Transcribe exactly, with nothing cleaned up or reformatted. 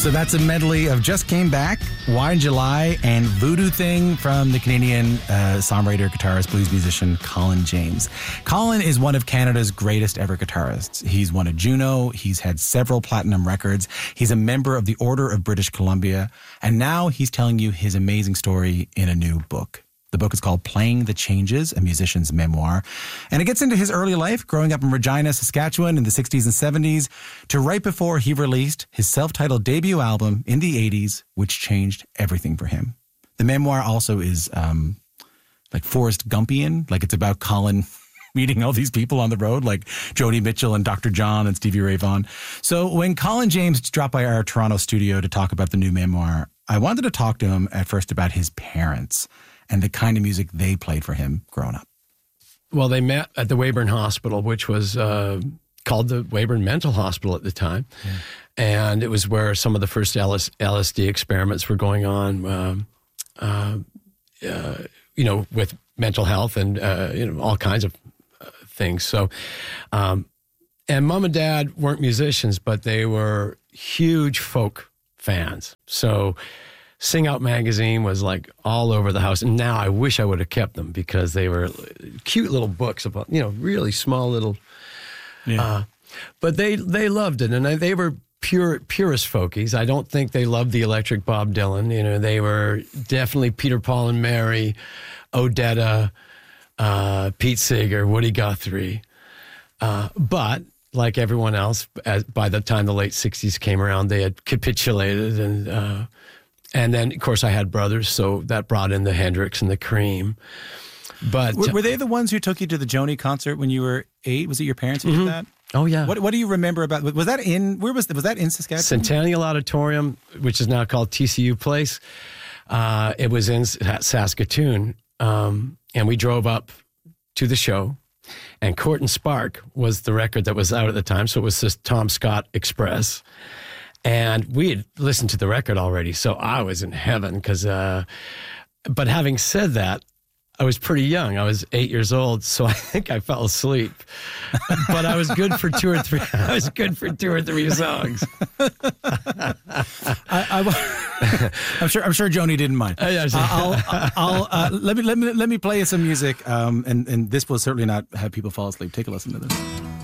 So that's a medley of Just Came Back, Wine July, and Voodoo Thing from the Canadian uh, songwriter, guitarist, blues musician Colin James. Colin is one of Canada's greatest ever guitarists. He's won a Juno. He's had several platinum records. He's a member of the Order of British Columbia. And now he's telling you his amazing story in a new book. The book is called Playing the Changes, a musician's memoir. And it gets into his early life, growing up in Regina, Saskatchewan in the sixties and seventies, to right before he released his self-titled debut album in the eighties, which changed everything for him. The memoir also is um, like Forrest Gumpian, like it's about Colin meeting all these people on the road, like Joni Mitchell and Doctor John and Stevie Ray Vaughan. So when Colin James dropped by our Toronto studio to talk about the new memoir, I wanted to talk to him at first about his parents and the kind of music they played for him growing up. Well, they met at the Weyburn Hospital, which was uh, called the Weyburn Mental Hospital at the time. Yeah. And it was where some of the first L S D experiments were going on, um, uh, uh, you know, with mental health and, uh, you know, all kinds of uh, things. So, um, and Mom and Dad weren't musicians, but they were huge folk fans. So Sing Out magazine was like all over the house. And now I wish I would have kept them because they were cute little books about, you know, really small little, yeah. uh, but they, they loved it. And they were pure, purest folkies. I don't think they loved the electric Bob Dylan. You know, they were definitely Peter, Paul and Mary, Odetta, uh, Pete Seeger, Woody Guthrie. Uh, but like everyone else, as, by the time the late sixties came around, they had capitulated and, uh, And then, of course, I had brothers, so that brought in the Hendrix and the Cream. But were, were they the ones who took you to the Joni concert when you were eight? Was it your parents who mm-hmm. did that? Oh yeah. What What do you remember about? Was that in where was was that in Saskatchewan? Centennial Auditorium, which is now called T C U Place. Uh, it was in Saskatoon, um, and we drove up to the show. And Court and Spark was the record that was out at the time, so it was this Tom Scott Express. And we had listened to the record already, so I was in heaven. Because, uh, but having said that, I was pretty young. I was eight years old, so I think I fell asleep. But I was good for two or three. I was good for two or three songs. I, I, I'm sure. I'm sure Joni didn't mind. Uh, yeah, I'll. I'll uh, let me let me let me play you some music, um, and and this will certainly not have people fall asleep. Take a listen to this.